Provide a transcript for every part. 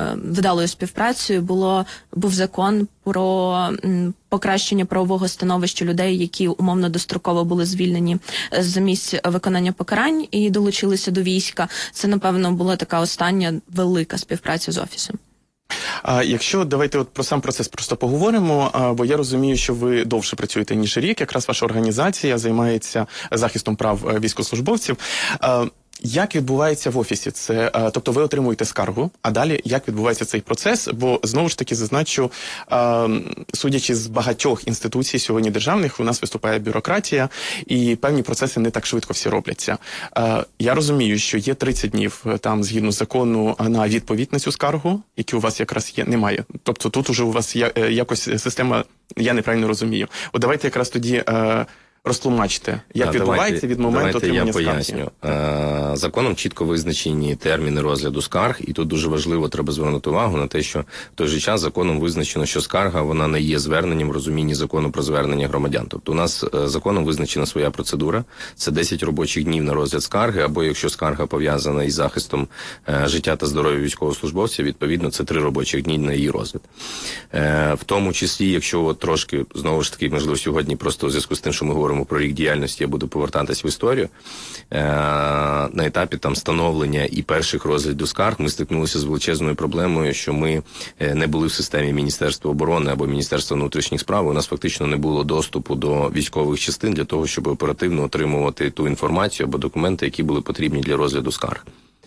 вдалою співпрацею був закон про покращення правового становища людей, які умовно достроково були звільнені з місць виконання покарань і долучилися до війська. Це, напевно, була така остання велика співпраця з Офісом. Якщо давайте от про сам процес просто поговоримо, бо я розумію, що ви довше працюєте, ніж рік, якраз ваша організація займається захистом прав військовослужбовців. Як відбувається в Офісі? Тобто ви отримуєте скаргу, а далі як відбувається цей процес? Бо, знову ж таки, зазначу, судячи з багатьох інституцій сьогодні державних, у нас виступає бюрократія, і певні процеси не так швидко всі робляться. Я розумію, що є 30 днів, там, згідно закону, на відповідь на цю скаргу, які у вас якраз є, немає. Тобто тут уже у вас якось система, я неправильно розумію. От давайте якраз тоді... розтлумачте, як відбувається від моменту отримання скарги. Давайте я поясню. Законом чітко визначені терміни розгляду скарг, і тут дуже важливо, треба звернути увагу на те, що в той же час законом визначено, що скарга, вона не є зверненням в розумінні закону про звернення громадян. Тобто у нас законом визначена своя процедура, це 10 робочих днів на розгляд скарги, або якщо скарга пов'язана із захистом життя та здоров'я військовослужбовця, відповідно, це 3 робочих дні на її розгляд. В тому числі, якщо от трошки, знову ж таки, можливо, сьогодні просто у зв'язку з тим, що ми говоримо про рік діяльності, я буду повертатись в історію. На етапі там становлення і перших розглядів скарг ми стикнулися з величезною проблемою, що ми не були в системі Міністерства оборони або Міністерства внутрішніх справ. У нас фактично не було доступу до військових частин для того, щоб оперативно отримувати ту інформацію або документи, які були потрібні для розгляду скарг.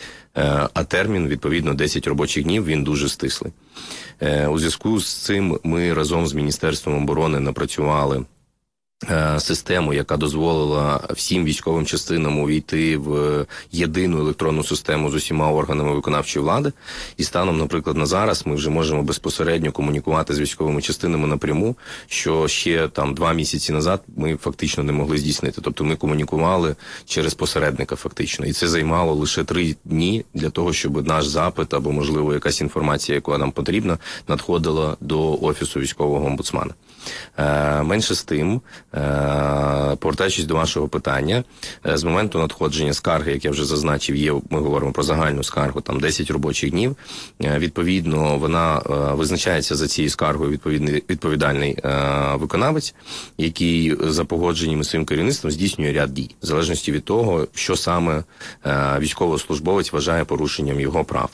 А термін, відповідно, 10 робочих днів, він дуже стислий. У зв'язку з цим ми разом з Міністерством оборони напрацювали систему, яка дозволила всім військовим частинам увійти в єдину електронну систему з усіма органами виконавчої влади. І станом, наприклад, на зараз ми вже можемо безпосередньо комунікувати з військовими частинами напряму, що ще там 2 місяці назад ми фактично не могли здійснити. Тобто ми комунікували через посередника фактично. І це займало лише 3 дні для того, щоб наш запит або, можливо, якась інформація, яка нам потрібна, надходила до Офісу військового омбудсмана. Менше з тим, повертаючись до вашого питання, з моменту надходження скарги, як я вже зазначив, ми говоримо про загальну скаргу, там 10 робочих днів, відповідно, вона визначається за цією скаргою відповідальний виконавець, який за погодженням своїм керівництвом здійснює ряд дій, в залежності від того, що саме військовослужбовець вважає порушенням його прав.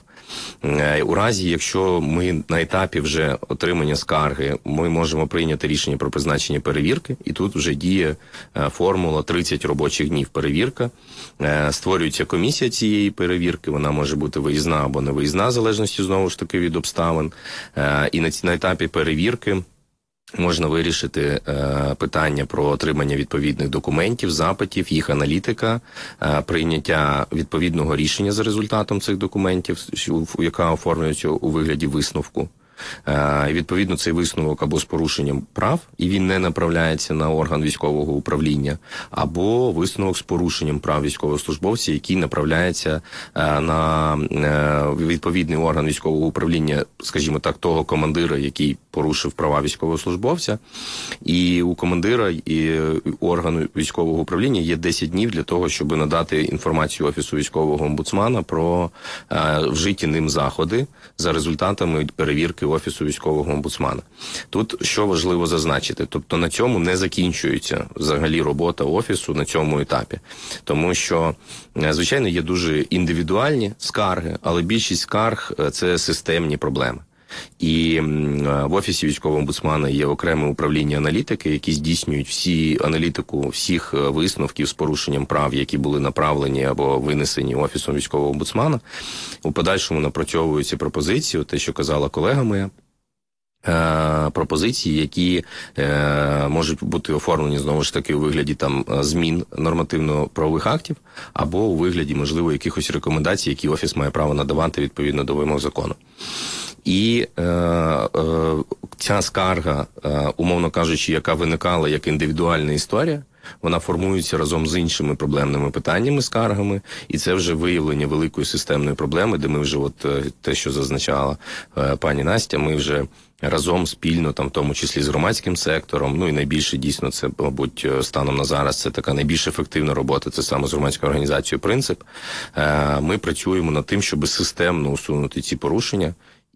У разі, якщо ми на етапі вже отримання скарги, ми можемо прийняти рішення про призначення перевірки, і тут вже діє формула 30 робочих днів перевірка. Створюється комісія цієї перевірки, вона може бути виїзна або не виїзна, в залежності, знову ж таки, від обставин. І на етапі перевірки можна вирішити питання про отримання відповідних документів, запитів, їх аналітика, прийняття відповідного рішення за результатом цих документів, яка оформлюється у вигляді висновку. І відповідно цей висновок або з порушенням прав, і він не направляється на орган військового управління, або висновок з порушенням прав військовослужбовця, який направляється на відповідний орган військового управління, скажімо так, того командира, який порушив права військовослужбовця. І у командира і органу військового управління є 10 днів для того, щоб надати інформацію Офісу військового омбудсмана про вжиті ним заходи за результатами перевірки Офісу військового омбудсмана. Тут що важливо зазначити, тобто на цьому не закінчується взагалі робота Офісу на цьому етапі. Тому що, звичайно, є дуже індивідуальні скарги, але більшість скарг – це системні проблеми. І в Офісі військового омбудсмана є окреме управління аналітики, які здійснюють аналітику всіх висновків з порушенням прав, які були направлені або винесені Офісом військового омбудсмана. У подальшому напрацьовуються пропозиції, те, що казала колега моя, пропозиції, які можуть бути оформлені, знову ж таки, у вигляді там змін нормативно-правових актів, або у вигляді, можливо, якихось рекомендацій, які Офіс має право надавати відповідно до вимог закону. І ця скарга, умовно кажучи, яка виникала як індивідуальна історія, вона формується разом з іншими проблемними питаннями, скаргами, і це вже виявлення великої системної проблеми, де ми вже, от те, що зазначала пані Настя, ми вже разом спільно, там, в тому числі з громадським сектором, ну і найбільше дійсно це, мабуть, станом на зараз, це така найбільш ефективна робота, це саме з громадською організацією «Принцип». Ми працюємо над тим, щоб системно усунути ці порушення